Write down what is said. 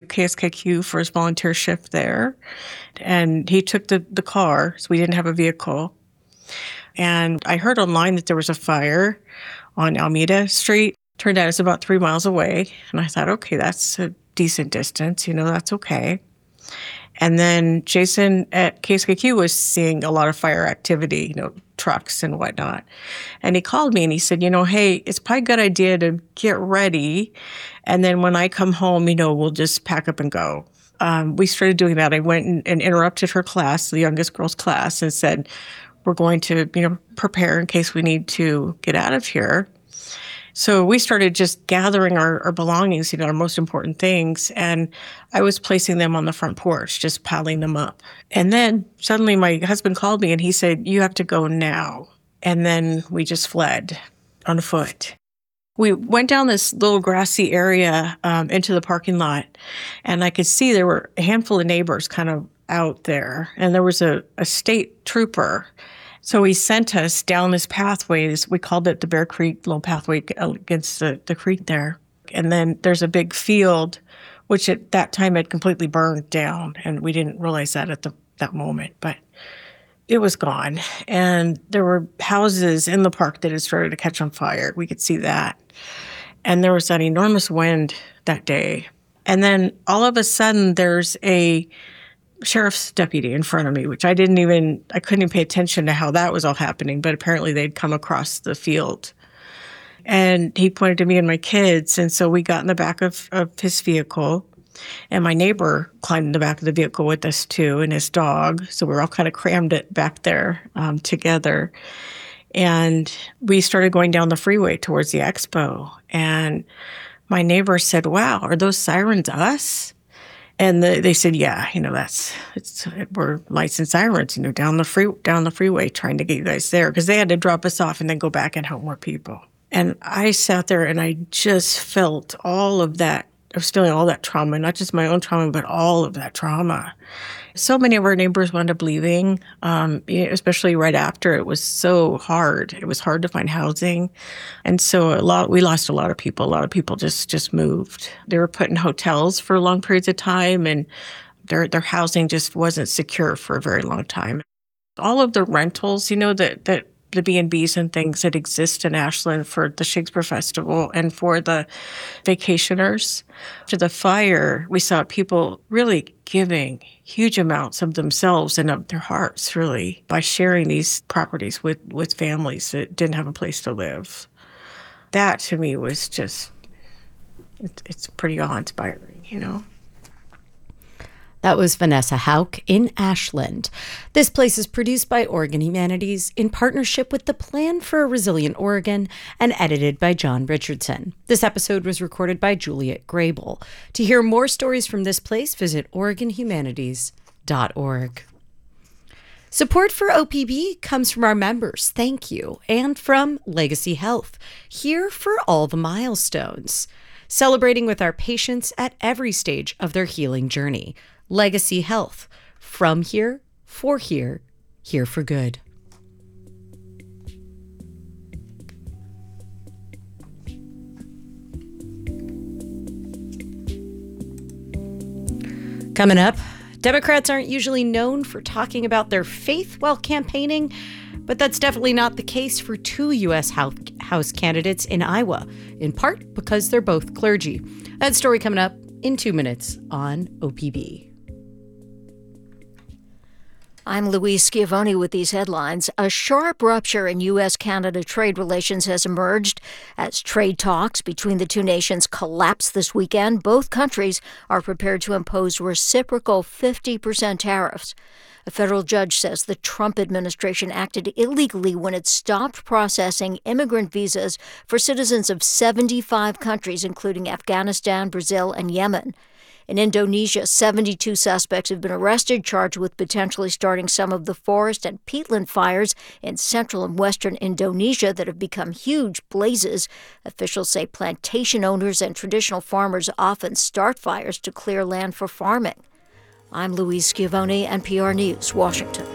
KSKQ for his volunteer shift there. And he took the car, so we didn't have a vehicle. And I heard online that there was a fire on Alameda Street. Turned out it's about 3 miles away. And I thought, okay, that's a decent distance. That's okay. And then Jason at KSKQ was seeing a lot of fire activity, trucks and whatnot. And he called me and he said, hey, it's probably a good idea to get ready. And then when I come home, we'll just pack up and go. We started doing that. I went and interrupted her class, the youngest girl's class, and said, we're going to, prepare in case we need to get out of here. So we started just gathering our belongings, our most important things. And I was placing them on the front porch, just piling them up. And then suddenly my husband called me and he said, you have to go now. And then we just fled on foot. We went down this little grassy area into the parking lot. And I could see there were a handful of neighbors kind of out there. And there was a state trooper. So he sent us down this pathway. We called it the Bear Creek little pathway against the creek there. And then there's a big field, which at that time had completely burned down. And we didn't realize that at that moment. But it was gone. And there were houses in the park that had started to catch on fire. We could see that. And there was that enormous wind that day. And then all of a sudden, there's a sheriff's deputy in front of me, which I couldn't even pay attention to how that was all happening, but apparently they'd come across the field. And he pointed to me and my kids, and so we got in the back of his vehicle, and my neighbor climbed in the back of the vehicle with us too, and his dog, so we were all kind of crammed it back there together. And we started going down the freeway towards the expo, and my neighbor said, wow, are those sirens us? And they said, yeah, we're licensed sirens, down the freeway trying to get you guys there, because they had to drop us off and then go back and help more people. And I sat there and I just felt all of that. I was feeling all that trauma, not just my own trauma, but all of that trauma. So many of our neighbors wound up leaving, especially right after. It was so hard. It was hard to find housing. And so we lost a lot of people. A lot of people just moved. They were put in hotels for long periods of time, and their housing just wasn't secure for a very long time. All of the rentals, that the B&Bs and things that exist in Ashland for the Shakespeare Festival and for the vacationers. After the fire, we saw people really giving huge amounts of themselves and of their hearts, really, by sharing these properties with families that didn't have a place to live. That, to me, was just, it's pretty awe-inspiring, That was Vanessa Hauk in Ashland. This place is produced by Oregon Humanities in partnership with the Plan for a Resilient Oregon and edited by John Richardson. This episode was recorded by Juliet Grable. To hear more stories from this place, visit OregonHumanities.org. Support for OPB comes from our members, thank you, and from Legacy Health, here for all the milestones. Celebrating with our patients at every stage of their healing journey. Legacy Health, from here, for here, here for good. Coming up, Democrats aren't usually known for talking about their faith while campaigning, but that's definitely not the case for two U.S. House candidates in Iowa, in part because they're both clergy. That story coming up in 2 minutes on OPB. I'm Louise Schiavone with these headlines. A sharp rupture in U.S.-Canada trade relations has emerged. As trade talks between the two nations collapse this weekend, both countries are prepared to impose reciprocal 50% tariffs. A federal judge says the Trump administration acted illegally when it stopped processing immigrant visas for citizens of 75 countries, including Afghanistan, Brazil, and Yemen. In Indonesia, 72 suspects have been arrested, charged with potentially starting some of the forest and peatland fires in central and western Indonesia that have become huge blazes. Officials say plantation owners and traditional farmers often start fires to clear land for farming. I'm Louise Schiavone, NPR News, Washington.